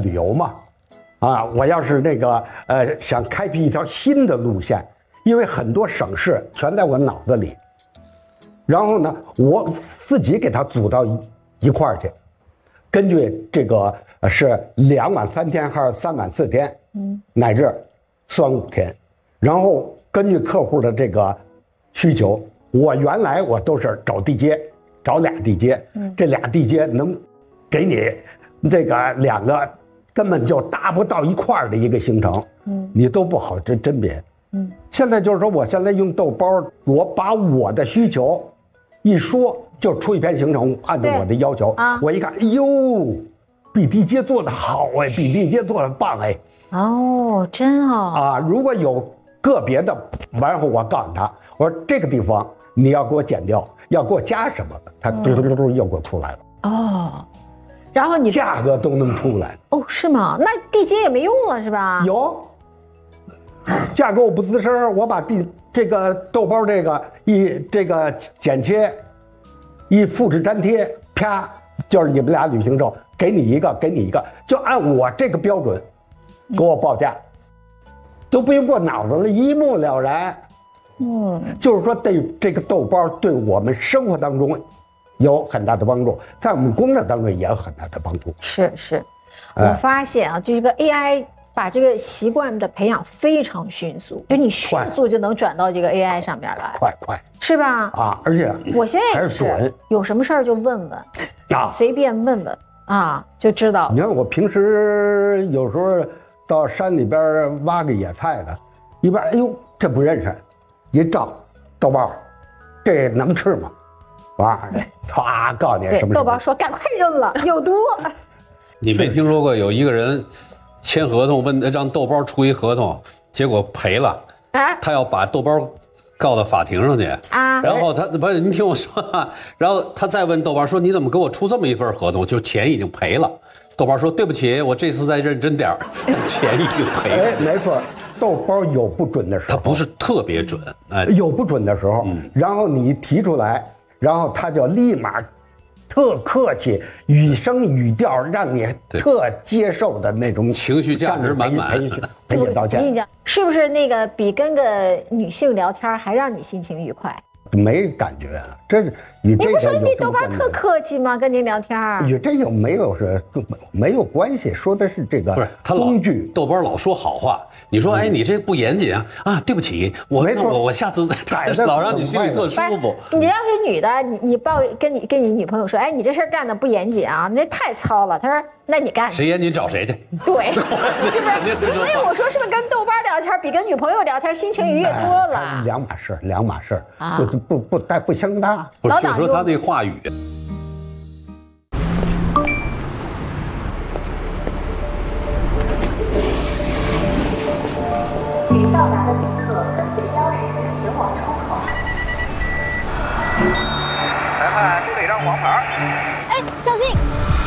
旅游嘛，我要是那个想开辟一条新的路线，因为很多省市全在我脑子里，然后呢，我自己给它组到一块儿去，根据这个是2晚3天还是3晚4天，乃至4晚5天，然后根据客户的这个需求，我原来我都是找地接，找俩地接，这俩地接能给你这个2个根本就搭不到一块儿的一个行程，你都不好甄别。现在就是说，我现在用豆包，我把我的需求一说，就出一篇行程，按照我的要求，我一看，哎呦，比地接做的好哎，比地接做的棒哎。 哦，真哦。 如果有个别的，然后我告诉他，我说这个地方你要给我减掉，要给我加什么，他嘟嘟嘟嘟又给我出来了。 哦，然后你价格都能出来。 哦，是吗？那地接也没用了是吧？ 有，价格我不吱声，我把这个豆包这个剪切，一复制粘贴，啪，就是你们俩旅行社给你一个，就按我这个标准给我报价，都不用过脑子了，一目了然。就是说对这个豆包对我们生活当中有很大的帮助，在我们工作当中也有很大的帮助。是， 我发现啊，这个 AI 把这个习惯的培养非常迅速，就你迅速就能转到这个 AI 上边来， 快， 是吧？ 而且我现在还是准， 有什么事儿就问问，随便问问就知道。 你看我平时有时候到山里边挖个野菜的，一边哎呦这不认识，一照豆包，这能吃吗？唰，告诉你什么？ 豆包说赶快扔了，有毒。 你没听说过有一个人签合同，让豆包出一合同，结果赔了，他要把豆包告到法庭上去然后他不是，你听我说然后他再问豆包说，你怎么给我出这么一份合同？就钱已经赔了。豆包说对不起，我这次再认真点钱已经赔了。 没错，豆包有不准的时候， 它不是特别准， 有不准的时候，然后你提出来，然后他就立马特客气，语声语调让你特接受的那种情绪价值满满， 赔礼道歉。 我跟你讲，是不是那个比跟个女性聊天还让你心情愉快？ 没感觉，这与这个你不说你豆包特客气吗？跟您聊天与这有没有关系？说的是这个不是他工具。 豆包老说好话，你说你这不严谨对不起，我下次再老让你心里特舒服。 你要是女的，你报跟你女朋友说，你这事儿干的不严谨你这太糙了。她说那你干， 谁严谨找谁去。 对，是不是？所以我说是不是跟豆包聊天比跟女朋友聊天心情愉悦多了？ 两码事不相搭。 不是，就说他那话语。 请到达的旅客跟随标识前往出口。 裁判，这里张黄牌。 小心！